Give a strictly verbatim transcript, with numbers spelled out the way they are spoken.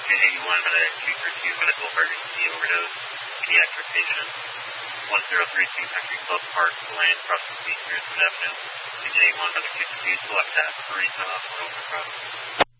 J one medic two three two medical emergency overdose, pediatric patient. one zero three two Country Club Park, Lane, crossing East Avenue. J one medic two three two select at Marina, over cross.